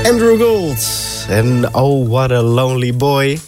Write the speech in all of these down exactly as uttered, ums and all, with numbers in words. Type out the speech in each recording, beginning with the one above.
Andrew Gold en Oh What a Lonely Boy.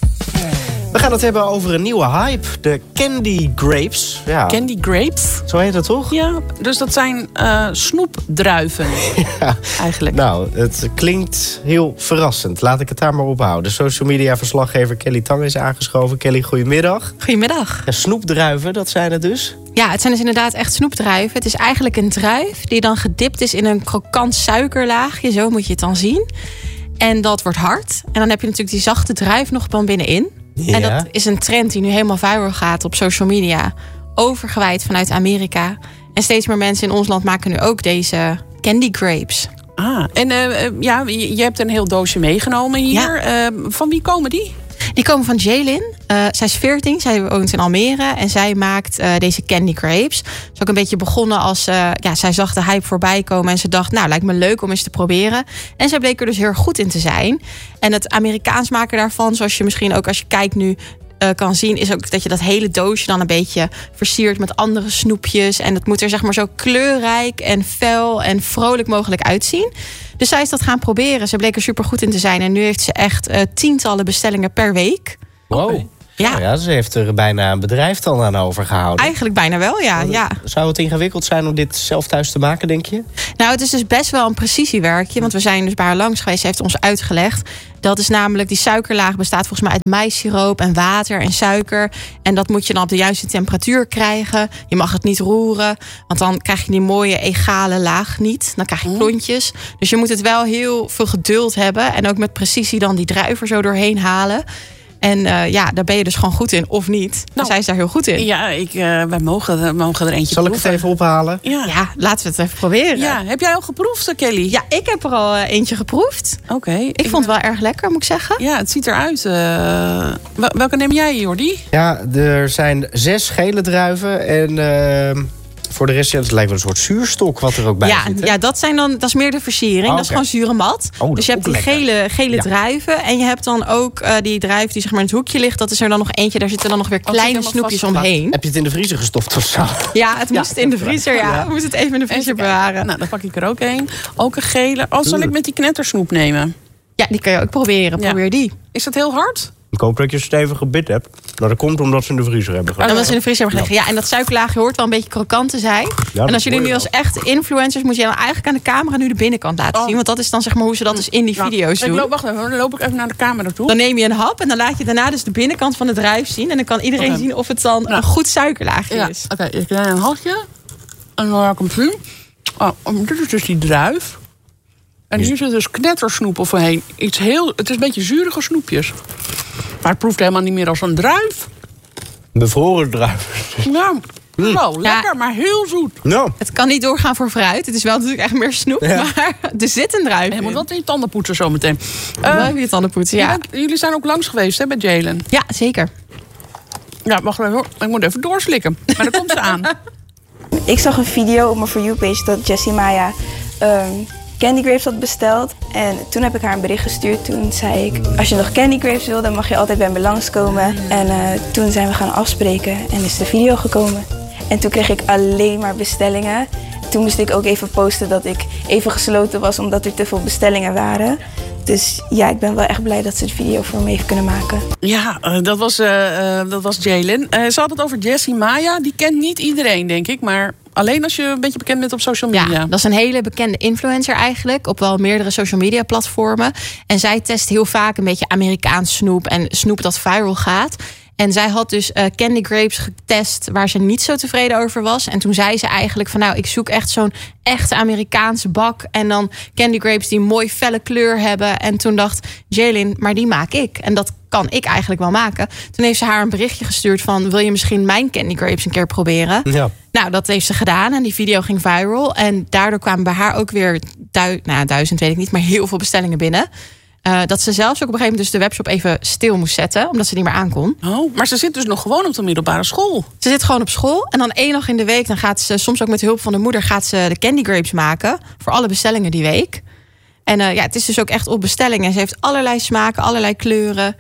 We gaan het hebben over een nieuwe hype, de Candy Grapes. Ja. Candy Grapes? Zo heet het toch? Ja, dus dat zijn uh, snoepdruiven ja. eigenlijk. Nou, het klinkt heel verrassend. Laat ik het daar maar op houden. Social media verslaggever Kelly Tang is aangeschoven. Kelly, goedemiddag. Goedemiddag. Ja, snoepdruiven, dat zijn het dus? Ja, het zijn dus inderdaad echt snoepdruiven. Het is eigenlijk een druif die dan gedipt is in een krokant suikerlaagje. Zo moet je het dan zien. En dat wordt hard. En dan heb je natuurlijk die zachte druif nog van binnenin. Ja. En dat is een trend die nu helemaal viral gaat op social media. Overgewaaid vanuit Amerika. En steeds meer mensen in ons land maken nu ook deze Candy Grapes. Ah, en uh, ja, je, je hebt een heel doosje meegenomen hier. Ja. Uh, van wie komen die? Die komen van Jaylin. Uh, zij is veertien, zij woont in Almere. En zij maakt uh, deze Candy Grapes. Ze is ook een beetje begonnen als... Uh, ja, zij zag de hype voorbij komen. En ze dacht, nou, lijkt me leuk om eens te proberen. En zij bleek er dus heel erg goed in te zijn. En het Amerikaans maken daarvan, zoals je misschien ook als je kijkt nu... Uh, kan zien, is ook dat je dat hele doosje dan een beetje versiert met andere snoepjes. En het moet er zeg maar zo kleurrijk en fel en vrolijk mogelijk uitzien. Dus zij is dat gaan proberen. Ze bleek er super goed in te zijn. En nu heeft ze echt uh, tientallen bestellingen per week. Wow. Okay. Ja. Nou ja, ze heeft er bijna een bedrijf dan aan overgehouden. Eigenlijk bijna wel, ja. ja. Zou het ingewikkeld zijn om dit zelf thuis te maken, denk je? Nou, het is dus best wel een precisiewerkje. Want we zijn dus bij haar langs geweest. Ze heeft ons uitgelegd. Dat is namelijk, die suikerlaag bestaat volgens mij uit maïssiroop en water en suiker. En dat moet je dan op de juiste temperatuur krijgen. Je mag het niet roeren, want dan krijg je die mooie egale laag niet. Dan krijg je klontjes. Dus je moet het wel heel veel geduld hebben. En ook met precisie dan die druiven zo doorheen halen. En uh, ja, daar ben je dus gewoon goed in, of niet. Nou, zij is daar heel goed in. Ja, ik, uh, wij mogen, mogen er eentje Zal proeven. ik het even ophalen? Ja. ja, laten we het even proberen. Ja, heb jij al geproefd, Kelly? Ja, ik heb er al uh, eentje geproefd. Oké. Okay, ik, ik vond het wel erg lekker, moet ik zeggen. Ja, het ziet eruit. Uh, welke neem jij, Jordi? Ja, er zijn zes gele druiven en... Uh... Voor de rest, ja, het lijkt wel een soort zuurstok wat er ook bij ja, zit. Hè? Ja, dat, zijn dan, dat is meer de versiering. Oh, okay. Dat is gewoon zure mat. Oh, dus je hebt die lekker. gele, gele ja. druiven. En je hebt dan ook uh, die druif die zeg maar in het hoekje ligt. Dat is er dan nog eentje. Daar zitten dan nog weer kleine snoepjes omheen. Heb je het in de vriezer gestopt of zo? Ja, het moest ja, in de vriezer. Ja. Ja. We moesten het even in de vriezer bewaren. Nou, dan pak ik er ook één. Ook een gele. Oh, zal ik met die knettersnoep nemen? Ja, die kan je ook proberen. Probeer ja. die. Is dat heel hard? Ik hoop dat je een stevige bit hebt. Nou, dat komt omdat ze in de vriezer hebben gelegd. Omdat ze in de vriezer hebben gelegd. Ja, en dat suikerlaagje hoort wel een beetje krokant te zijn. Ja, en als jullie nu als echte influencers... moet je dan eigenlijk aan de camera nu de binnenkant laten oh. zien. Want dat is dan zeg maar hoe ze dat dus in die nou, video's doen. Loop, wacht even, dan loop ik even naar de camera toe. Dan neem je een hap en dan laat je daarna dus de binnenkant van de druif zien. En dan kan iedereen okay. zien of het dan nou. een goed suikerlaagje ja. is. Oké, okay, ik neem een hapje. En dan laat ik hem zien. Oh, dit is dus die druif. En hier zit dus knettersnoep overheen. Iets heel, het is een beetje zurige snoepjes. Maar het proeft helemaal niet meer als een druif. Bevroren druif. Ja, mm. wel lekker, ja. maar heel zoet. No. Het kan niet doorgaan voor fruit. Het is wel natuurlijk echt meer snoep. Ja. Maar er zit een druif in. Je moet wel je tanden poetsen zometeen. Uh, wel je tanden poetsen, ja. Jullie, jullie zijn ook langs geweest hè, bij Jaylin? Ja, zeker. Ja, wacht even. Ik moet even doorslikken. Maar dan komt ze aan. Ik zag een video op mijn For You-page dat Jessie Maya... Um, Candy Grapes had besteld. En toen heb ik haar een bericht gestuurd. Toen zei ik, als je nog Candy Grapes wil, dan mag je altijd bij me langskomen. En uh, toen zijn we gaan afspreken en is de video gekomen. En toen kreeg ik alleen maar bestellingen. Toen moest ik ook even posten dat ik even gesloten was, omdat er te veel bestellingen waren. Dus ja, ik ben wel echt blij dat ze de video voor me heeft kunnen maken. Ja, uh, dat was, uh, uh, dat was Jaylin. Uh, ze had het over Jessie Maya. Die kent niet iedereen, denk ik. Maar alleen als je een beetje bekend bent op social media. Ja, dat is een hele bekende influencer eigenlijk. Op wel meerdere social media platformen. En zij test heel vaak een beetje Amerikaans snoep. En snoep dat viral gaat. En zij had dus uh, Candy Grapes getest waar ze niet zo tevreden over was. En toen zei ze eigenlijk van nou, ik zoek echt zo'n echte Amerikaanse bak. En dan Candy Grapes die een mooi felle kleur hebben. En toen dacht Jaylin, maar die maak ik. En dat kan ik eigenlijk wel maken. Toen heeft ze haar een berichtje gestuurd van wil je misschien mijn Candy Grapes een keer proberen? Ja. Nou, dat heeft ze gedaan en die video ging viral. En daardoor kwamen bij haar ook weer du- nou, duizend, weet ik niet, maar heel veel bestellingen binnen. Uh, dat ze zelfs ook op een gegeven moment dus de webshop even stil moest zetten, omdat ze niet meer aankon. Oh, maar ze zit dus nog gewoon op de middelbare school. Ze zit gewoon op school en dan één dag in de week, dan gaat ze soms ook met hulp van de moeder gaat ze de Candy Grapes maken voor alle bestellingen die week. En uh, ja, het is dus ook echt op bestelling en ze heeft allerlei smaken, allerlei kleuren.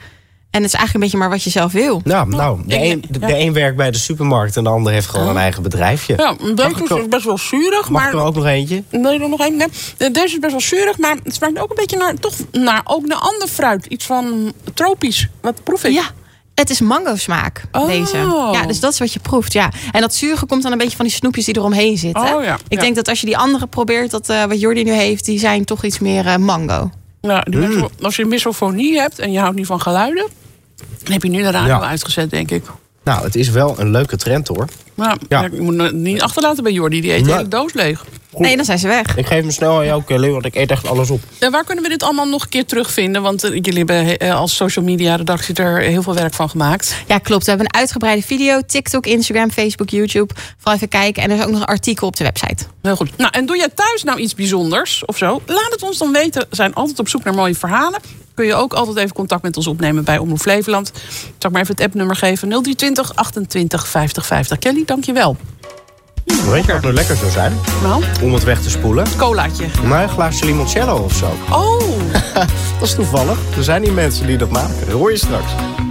En het is eigenlijk een beetje maar wat je zelf wil. Nou, nou de, een, de, de een werkt bij de supermarkt en de ander heeft gewoon een eigen bedrijfje. Ja, deze is best wel zuurig. Mag maar... ik er ook nog eentje? Nee, er nog één. Nee. Deze is best wel zuurig, maar het smaakt ook een beetje naar, toch, naar, ook naar ander fruit. Iets van tropisch. Wat proef ik? Ja, het is mango smaak, Oh. deze. Ja, dus dat is wat je proeft, ja. En dat zurige komt dan een beetje van die snoepjes die eromheen zitten. Oh, ja. Ik ja. denk dat als je die andere probeert, dat uh, wat Jordi nu heeft, die zijn toch iets meer uh, mango. Nou, die mm. Als je misofonie hebt en je houdt niet van geluiden, dan heb je nu de radio ja. uitgezet, denk ik. Nou, het is wel een leuke trend, hoor. Nou, ja. Je moet het niet achterlaten bij Jordi. Die eet de hele doos leeg. Goed. Nee, dan zijn ze weg. Ik geef hem snel aan jou, Kelly, want ik eet echt alles op. En waar kunnen we dit allemaal nog een keer terugvinden? Want uh, jullie hebben uh, als social media redactie er heel veel werk van gemaakt. Ja, klopt. We hebben een uitgebreide video. TikTok, Instagram, Facebook, YouTube. Vooral even kijken. En er is ook nog een artikel op de website. Heel goed. Nou, en doe jij thuis nou iets bijzonders of zo? Laat het ons dan weten. We zijn altijd op zoek naar mooie verhalen. Kun je ook altijd even contact met ons opnemen bij Omroep Flevoland. Ik zal maar even het appnummer geven. nul drie twintig achtentwintig vijftig vijftig. Kelly, dank je wel. Weet je wat nou lekker zou zijn? Nou? Om het weg te spoelen. Colaatje. Maar een glaasje limoncello of zo. Oh! Dat is toevallig. Er zijn die mensen die dat maken. Dat hoor je straks.